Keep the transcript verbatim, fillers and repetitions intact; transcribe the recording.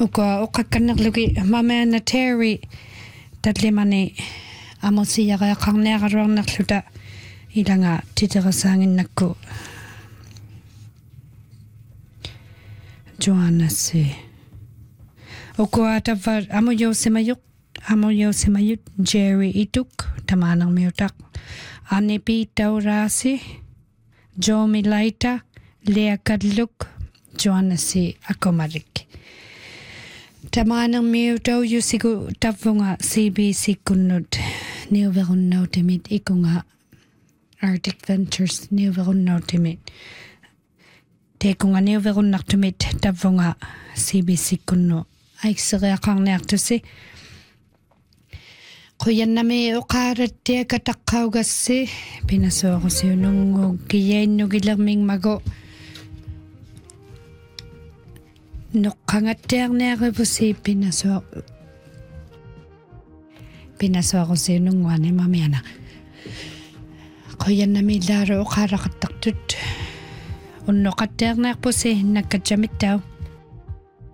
uko uqakkannerluki mamaana Terry tatlimani amosiaqaqarniaqaruarnerluta ilanga titerasaanginnakku Joannasi uko atava amoyosemayuq amoyosemayut Jerry ituk tamaanarmiutaq Anipi taurasi Jomi laita leakadluk Joannasi akomarik Tamaanang miu tau yusiku tapunga C B C kunnut niuverunnautimit ikunga Arctic Ventures niuverunnautimit tekunga niuverunnartumit tapunga C B C kunnu aikseriaqarniartusi Quyannami uqaarattia kataqqaugassi pinasuoqusiunungu kiyainnugilermingmagu noqqangattiarniaripusi pinasuo pinasuoqusiununguani mamiana Quyannami laaru uqaaraqattaqtut unnoqattiarniarpusi nakkatjamittau